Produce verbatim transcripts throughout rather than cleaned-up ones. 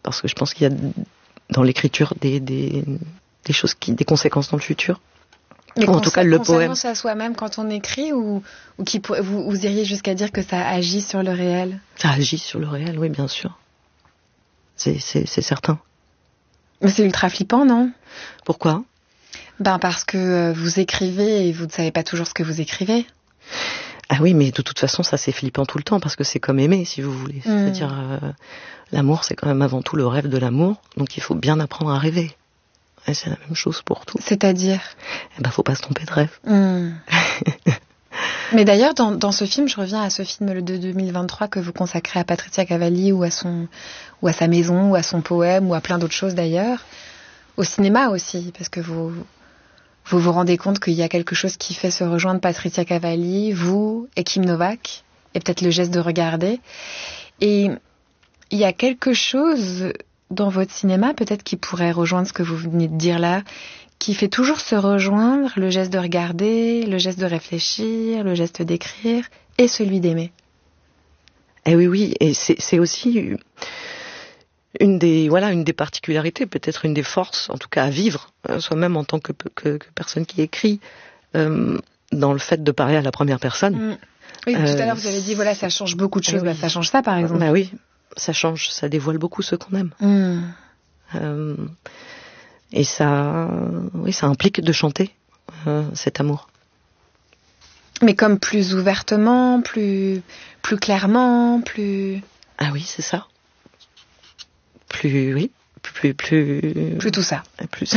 parce que je pense qu'il y a dans l'écriture des, des, des choses qui, des conséquences dans le futur. Mais en tout cas, le poème. Ça soi-même quand on écrit ou, ou qui, vous, vous iriez jusqu'à dire que ça agit sur le réel? Ça agit sur le réel, oui, bien sûr. C'est, c'est, c'est certain. Mais c'est ultra flippant, non? Pourquoi? Ben parce que vous écrivez et vous ne savez pas toujours ce que vous écrivez. Ah oui, mais de toute façon, ça c'est flippant tout le temps parce que c'est comme aimer, si vous voulez. Mmh. C'est-à-dire, euh, l'amour, c'est quand même avant tout le rêve de l'amour, donc il faut bien apprendre à rêver. Et c'est la même chose pour tout. C'est-à-dire? Eh ben, faut pas se tromper de rêve. Mmh. Mais d'ailleurs, dans, dans ce film, je reviens à ce film de deux mille vingt-trois que vous consacrez à Patrizia Cavalli ou à son, ou à sa maison, ou à son poème, ou à plein d'autres choses d'ailleurs. Au cinéma aussi, parce que vous, vous vous rendez compte qu'il y a quelque chose qui fait se rejoindre Patrizia Cavalli, vous et Kim Novak, et peut-être le geste de regarder. Et il y a quelque chose dans votre cinéma, peut-être qui pourrait rejoindre ce que vous venez de dire là, qui fait toujours se rejoindre le geste de regarder, le geste de réfléchir, le geste d'écrire et celui d'aimer. Eh oui, oui, et c'est, c'est aussi une des, voilà, une des particularités, peut-être une des forces, en tout cas à vivre, hein, soi-même en tant que, que, que personne qui écrit, euh, dans le fait de parler à la première personne. Mmh. Oui, euh, tout à l'heure vous avez dit, voilà, ça change beaucoup de choses, eh oui. Bah, ça change ça par exemple. Bah oui, ça change, ça dévoile beaucoup ce qu'on aime. Mmh. Euh, et ça, oui, ça implique de chanter euh, cet amour. Mais comme plus ouvertement, plus, plus clairement, plus... Ah oui, c'est ça. Plus, oui, plus, plus... Plus tout ça. Plus,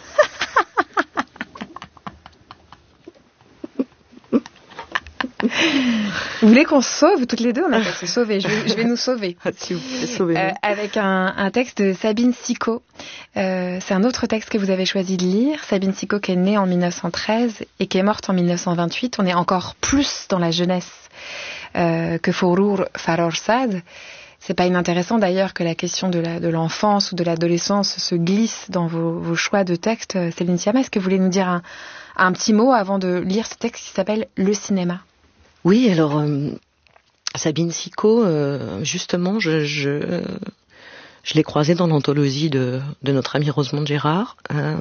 Vous voulez qu'on se sauve toutes les deux? On n'a pas se sauver. Je vais, je vais nous sauver. Ah, si vous pouvez sauver. Euh, avec un, un texte de Sabine Sicot. Euh, c'est un autre texte que vous avez choisi de lire. Sabine Sicot qui est née en dix-neuf cent treize et qui est morte en dix-neuf cent vingt-huit. On est encore plus dans la jeunesse euh, que Forour Farrokhzad. C'est pas inintéressant d'ailleurs que la question de, la, de l'enfance ou de l'adolescence se glisse dans vos, vos choix de texte. Céline Sciamma, est-ce que vous voulez nous dire un, un petit mot avant de lire ce texte qui s'appelle Le cinéma? Oui, alors euh, Sabine Sicot, euh, justement, je, je, je l'ai croisée dans l'anthologie de, de notre ami Rosemonde Gérard, euh,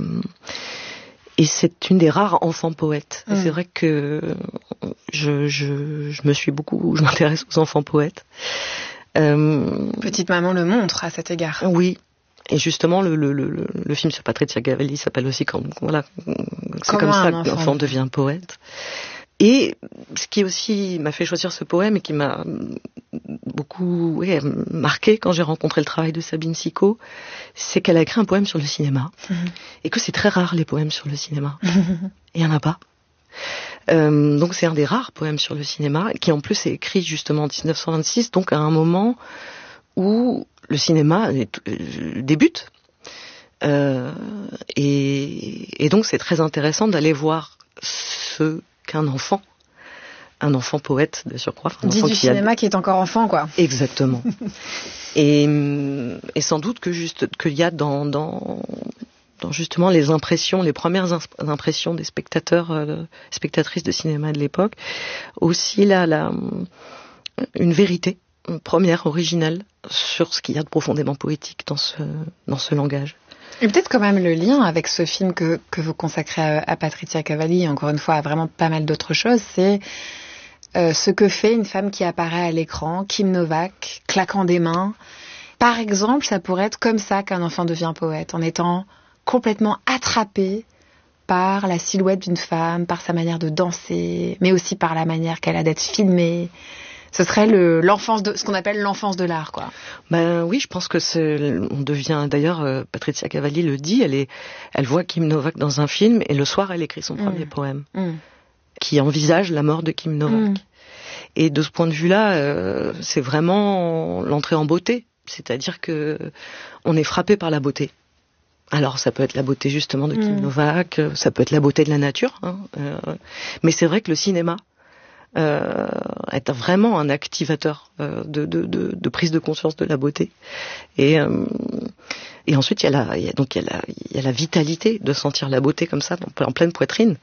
et c'est une des rares enfants poètes. Mmh. C'est vrai que je, je, je me suis beaucoup, je m'intéresse aux enfants poètes. Euh, Petite maman le montre à cet égard. Oui. Et justement, le, le, le, le film sur Patrizia Cavalli s'appelle aussi comme, voilà, c'est comme ça que l'enfant devient poète. Et ce qui aussi m'a fait choisir ce poème et qui m'a beaucoup oui, marqué quand j'ai rencontré le travail de Sabine Sicot, c'est qu'elle a écrit un poème sur le cinéma. Mmh. Et que c'est très rare les poèmes sur le cinéma. Mmh. Il n'y en a pas. Euh, donc c'est un des rares poèmes sur le cinéma qui en plus est écrit justement en dix-neuf cent vingt-six, donc à un moment où le cinéma est, euh, débute. Euh, et, et donc c'est très intéressant d'aller voir ce qu'un enfant, un enfant poète de surcroît. Un dit enfant du qui cinéma a... qui est encore enfant, quoi. Exactement. et, et sans doute que juste qu'il y a dans, dans, dans justement les impressions, les premières impressions des spectateurs, euh, spectatrices de cinéma de l'époque, aussi là, là, une vérité, une première originale sur ce qu'il y a de profondément poétique dans ce, dans ce langage. Et peut-être quand même le lien avec ce film que, que vous consacrez à, à Patrizia Cavalli, et encore une fois à vraiment pas mal d'autres choses, c'est euh, ce que fait une femme qui apparaît à l'écran, Kim Novak, claquant des mains. Par exemple, ça pourrait être comme ça qu'un enfant devient poète, en étant complètement attrapé par la silhouette d'une femme, par sa manière de danser, mais aussi par la manière qu'elle a d'être filmée. Ce serait le, l'enfance de, ce qu'on appelle l'enfance de l'art, quoi. Ben oui, je pense que c'est, on devient, d'ailleurs, euh, Patrizia Cavalli le dit, elle est, elle voit Kim Novak dans un film et le soir elle écrit son mmh. premier poème, mmh. qui envisage la mort de Kim Novak. Mmh. Et de ce point de vue-là, euh, c'est vraiment l'entrée en beauté. C'est-à-dire que on est frappé par la beauté. Alors ça peut être la beauté justement de Kim mmh. Novak, ça peut être la beauté de la nature, hein, euh, mais c'est vrai que le cinéma, Euh, est vraiment un activateur euh, de, de, de, de prise de conscience de la beauté. Et, euh, et ensuite, il y a la, il y a, donc il y a la, il y a la vitalité de sentir la beauté comme ça, en pleine poitrine.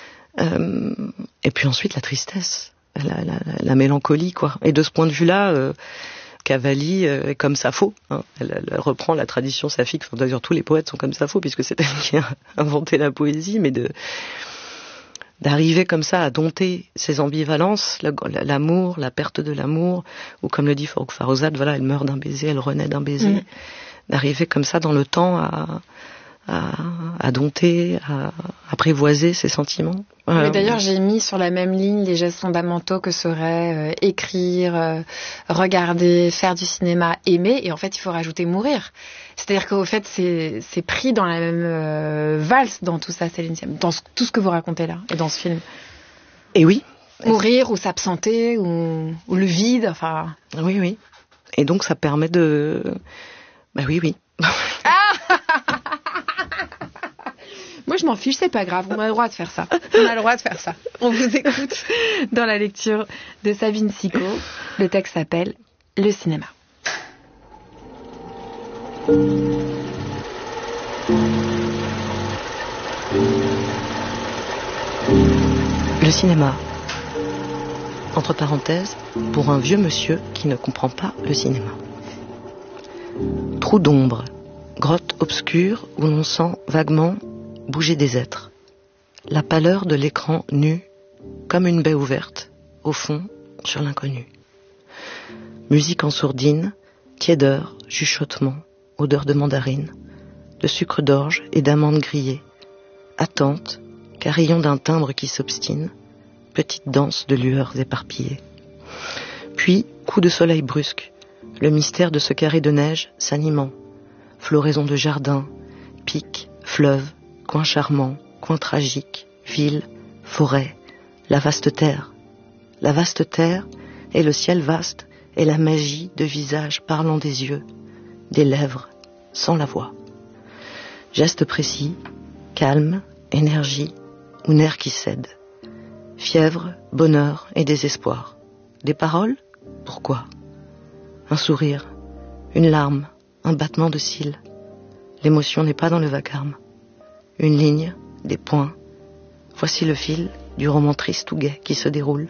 Euh, et puis ensuite, la tristesse, la, la, la mélancolie, quoi. Et de ce point de vue-là, euh, Cavalli est comme Sappho. Hein. Elle, elle reprend la tradition saphique. Enfin, d'ailleurs, tous les poètes sont comme Sappho, puisque c'est elle qui a inventé la poésie, mais de d'arriver comme ça à dompter ces ambivalences, l'amour, la perte de l'amour, ou comme le dit Farroukh Farrokhzad, voilà, elle meurt d'un baiser, elle renaît d'un baiser. Mmh. D'arriver comme ça dans le temps à, à, à dompter, à apprivoiser ses sentiments. Voilà. Mais d'ailleurs, j'ai mis sur la même ligne les gestes fondamentaux que seraient euh, écrire, euh, regarder, faire du cinéma, aimer, et en fait, il faut rajouter mourir. C'est-à-dire qu'au fait, c'est, c'est pris dans la même euh, valse dans tout ça, Céline Sciamma, dans ce, tout ce que vous racontez là, et dans ce film. Et oui. Mourir, ou s'absenter, ou, ou le vide, enfin... Oui, oui. Et donc, ça permet de... Bah oui, oui. Ah Moi, je m'en fiche, c'est pas grave. On a le droit de faire ça. On a le droit de faire ça. On vous écoute dans la lecture de Sabine Sicot. Le texte s'appelle « Le cinéma ». Le cinéma. Entre parenthèses, pour un vieux monsieur qui ne comprend pas le cinéma. Trou d'ombre, grotte obscure où l'on sent vaguement bouger des êtres. La pâleur de l'écran nu, comme une baie ouverte, au fond, sur l'inconnu. Musique en sourdine, tiédeur, chuchotement, odeur de mandarine, de sucre d'orge et d'amandes grillées. Attente, carillon d'un timbre qui s'obstine, petite danse de lueurs éparpillées. Puis, coup de soleil brusque, le mystère de ce carré de neige s'animant. Floraison de jardin, pics, fleuves, coins charmants, coins tragiques, villes, forêts, la vaste terre. La vaste terre et le ciel vaste et la magie de visages parlant des yeux, des lèvres, sans la voix. Geste précis, calme, énergie ou nerf qui cède. Fièvre, bonheur et désespoir. Des paroles ? Pourquoi ? Un sourire, une larme, un battement de cils. L'émotion n'est pas dans le vacarme. Une ligne, des points. Voici le fil du roman triste ou gai qui se déroule.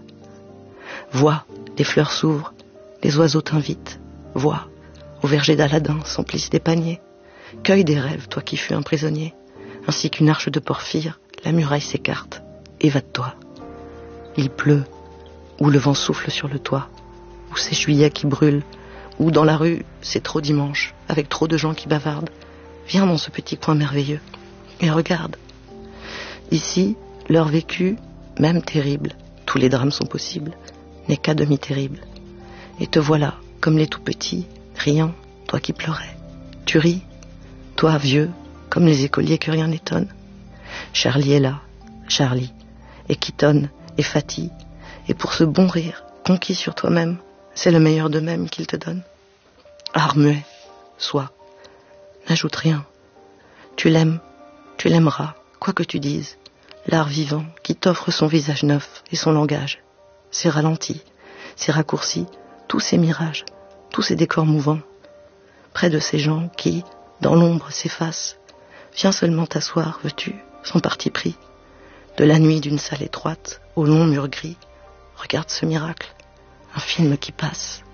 Vois, les fleurs s'ouvrent, les oiseaux t'invitent. Vois, au verger d'Aladin s'emplissent des paniers. Cueille des rêves, toi qui fus un prisonnier. Ainsi qu'une arche de porphyre, la muraille s'écarte. Évade-toi. Il pleut, ou le vent souffle sur le toit, ou c'est juillet qui brûle, ou dans la rue, c'est trop dimanche, avec trop de gens qui bavardent. Viens dans ce petit coin merveilleux, et regarde. Ici, l'heure vécue, même terrible, tous les drames sont possibles, n'est qu'à demi terrible. Et te voilà, comme les tout petits, riant, toi qui pleurais. Tu ris, toi vieux, comme les écoliers que rien n'étonne. Charlie est là, Charlie, et quitonne, et fatigue, et pour ce bon rire, conquis sur toi-même, c'est le meilleur d'eux-mêmes qu'il te donne. Art muet, sois, n'ajoute rien. Tu l'aimes, tu l'aimeras, quoi que tu dises. L'art vivant qui t'offre son visage neuf et son langage. Ses ralentis, ses raccourcis, tous ces mirages, tous ces décors mouvants. Près de ces gens qui, dans l'ombre, s'effacent. Viens seulement t'asseoir, veux-tu, sans parti pris. De la nuit d'une salle étroite, au long mur gris, regarde ce miracle, un film qui passe.